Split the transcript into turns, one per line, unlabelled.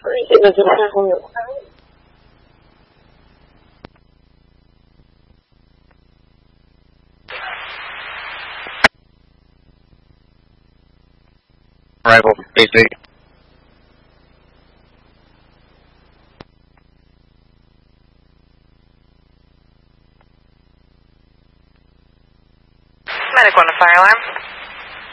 现在就是太后面。
Arrival from BC.
Medic 1 to fire alarm.